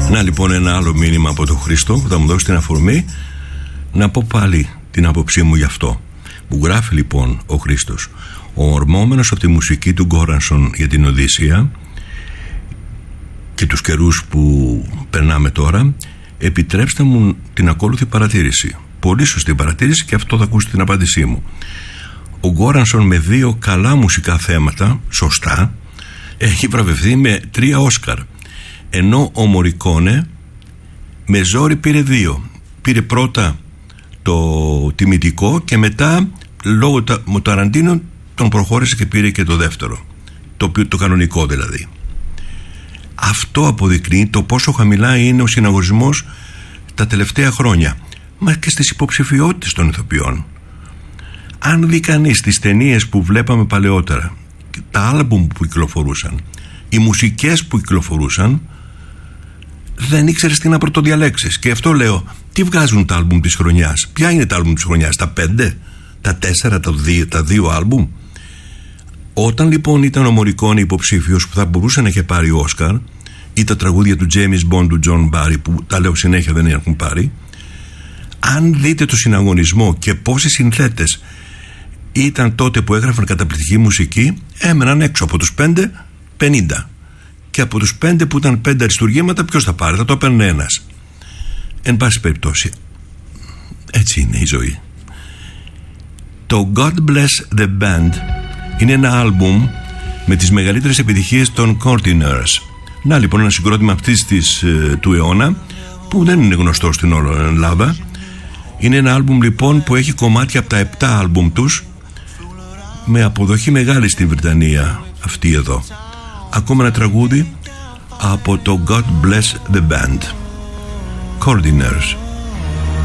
Να λοιπόν ένα άλλο μήνυμα από τον Χρήστο που θα μου δώσει την αφορμή να πω πάλι την άποψή μου γι' αυτό. Μου γράφει λοιπόν ο Χρήστος: ο ορμόμενος από τη μουσική του Γκόρανσον για την Οδύσσεια και τους καιρούς που περνάμε τώρα, επιτρέψτε μου την ακόλουθη παρατήρηση. Πολύ σωστή παρατήρηση, και αυτό θα ακούσει την απάντησή μου. Ο Γκόρανσον με 2 καλά μουσικά θέματα, σωστά, έχει βραβευθεί με 3 Όσκαρ, ενώ ο Μωρικόνε με ζόρι πήρε 2. Πήρε πρώτα το τιμητικό και μετά λόγω του Ταραντίνο τον προχώρησε και πήρε και το δεύτερο, το κανονικό δηλαδή. Αυτό αποδεικνύει το πόσο χαμηλά είναι ο συναγωνισμός τα τελευταία χρόνια, μα και στις υποψηφιότητες των ηθοποιών. Αν δει κανείς τις ταινίες που βλέπαμε παλαιότερα, τα άλμπουμ που κυκλοφορούσαν, οι μουσικές που κυκλοφορούσαν, δεν ήξερες τι να πρωτοδιαλέξεις. Και αυτό λέω, τι βγάζουν τα άλμπουμ της χρονιάς? Ποια είναι τα άλμπουμ της χρονιάς? Τα 5, τα 4, τα 2 άλμπουμ? Όταν λοιπόν ήταν ο Μωρικόνε υποψήφιος που θα μπορούσε να είχε πάρει Όσκαρ, ή τα τραγούδια του James Bond, του John Barry, που τα λέω συνέχεια δεν έχουν πάρει, αν δείτε το συναγωνισμό και πόσοι συνθέτες ήταν τότε που έγραφαν καταπληκτική μουσική, έμεναν έξω από τους 5, 50. Και από τους 5 που ήταν 5 αριστουργήματα, ποιος θα πάρει? Θα το έπαιρνε ένας. Εν πάση περιπτώσει, έτσι είναι η ζωή. Το God Bless the Band είναι ένα άλμπουμ με τις μεγαλύτερες επιτυχίες των Courteeners. Να λοιπόν ένα συγκρότημα αυτής του αιώνα που δεν είναι γνωστό στην όλη Ελλάδα. Είναι ένα άλμπουμ λοιπόν που έχει κομμάτια από τα 7 άλμπουμ τους, με αποδοχή μεγάλη στην Βρετανία αυτή εδώ. Ακόμα ένα τραγούδι από το God Bless the Band, Courteeners.